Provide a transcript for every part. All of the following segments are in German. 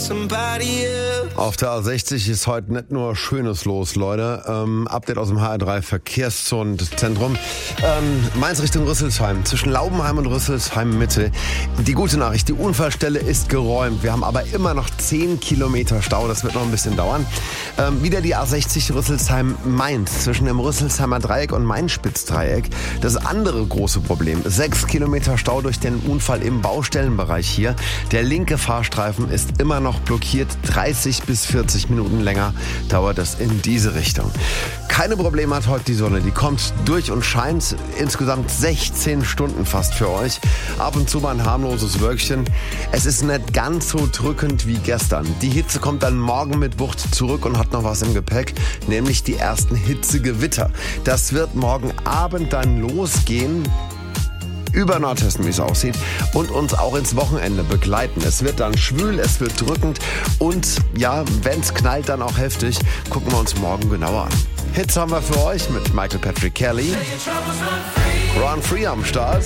Auf der A60 ist heute nicht nur Schönes los, Leute. Update aus dem HR3 Verkehrszentrum. Mainz Richtung Rüsselsheim, zwischen Laubenheim und Rüsselsheim Mitte. Die gute Nachricht, die Unfallstelle ist geräumt. Wir haben aber immer noch 10 Kilometer Stau, das wird noch ein bisschen dauern. Wieder die A60 Rüsselsheim-Mainz, zwischen dem Rüsselsheimer Dreieck und Mainspitzdreieck. Das andere große Problem, 6 Kilometer Stau durch den Unfall im Baustellenbereich hier. Der linke Fahrstreifen ist immer noch blockiert. 30 bis 40 Minuten länger dauert es in diese Richtung. Keine Probleme hat heute die Sonne. Die kommt durch und scheint insgesamt 16 Stunden fast für euch. Ab und zu mal ein harmloses Wölkchen. Es ist nicht ganz so drückend wie gestern. Die Hitze kommt dann morgen mit Wucht zurück und hat noch was im Gepäck, nämlich die ersten Hitzegewitter. Das wird morgen Abend dann losgehen. Über Nordhessen, wie es aussieht, und uns auch ins Wochenende begleiten. Es wird dann schwül, es wird drückend und ja, wenn es knallt, dann auch heftig. Gucken wir uns morgen genauer an. Hits haben wir für euch mit Michael Patrick Kelly. Run Free am Start.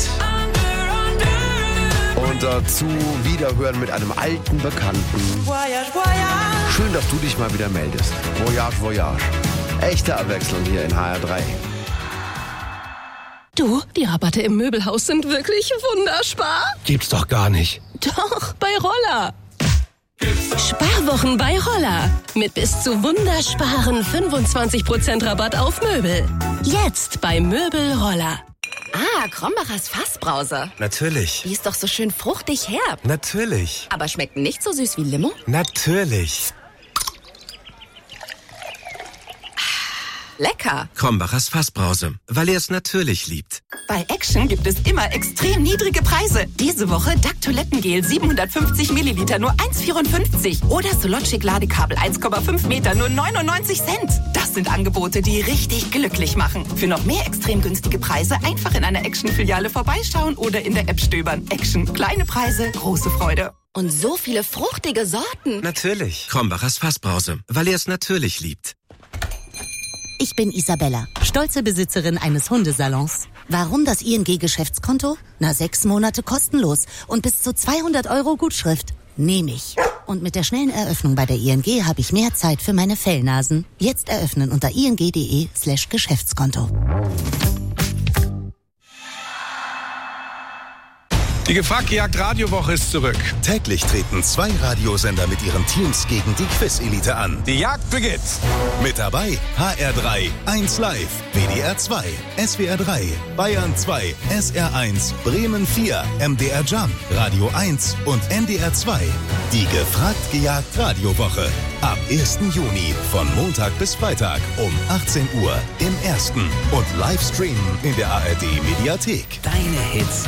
Und dazu wiederhören mit einem alten Bekannten. Schön, dass du dich mal wieder meldest. Voyage, Voyage. Echte Abwechslung hier in HR3. Du, die Rabatte im Möbelhaus sind wirklich wunderspar. Gibt's doch gar nicht. Doch, bei Roller. Sparwochen bei Roller. Mit bis zu wundersparen 25% Rabatt auf Möbel. Jetzt bei Möbel Roller. Ah, Krombacher's Fassbrause. Natürlich. Die ist doch so schön fruchtig herb. Natürlich. Aber schmeckt nicht so süß wie Limo? Natürlich. Lecker. Krombacher's Fassbrause, weil er es natürlich liebt. Bei Action gibt es immer extrem niedrige Preise. Diese Woche DAC Toilettengel 750 Milliliter nur 1,54. Oder Sologic Ladekabel 1,5 Meter nur 99 Cent. Das sind Angebote, die richtig glücklich machen. Für noch mehr extrem günstige Preise einfach in einer Action-Filiale vorbeischauen oder in der App stöbern. Action. Kleine Preise, große Freude. Und so viele fruchtige Sorten. Natürlich. Krombacher's Fassbrause, weil er es natürlich liebt. Ich bin Isabella, stolze Besitzerin eines Hundesalons. Warum das ING-Geschäftskonto? 6 Monate kostenlos und bis zu 200 € Gutschrift. Nehme ich. Und mit der schnellen Eröffnung bei der ING habe ich mehr Zeit für meine Fellnasen. Jetzt eröffnen unter ing.de/Geschäftskonto. Die Gefragt-Gejagt-Radiowoche ist zurück. Täglich treten 2 Radiosender mit ihren Teams gegen die Quiz-Elite an. Die Jagd beginnt. Mit dabei HR3, 1 Live, WDR 2, SWR 3, Bayern 2, SR 1, Bremen 4, MDR Jump, Radio 1 und NDR 2. Die Gefragt-Gejagt-Radiowoche. Ab 1. Juni von Montag bis Freitag um 18 Uhr im Ersten und Livestreamen in der ARD-Mediathek. Deine Hits.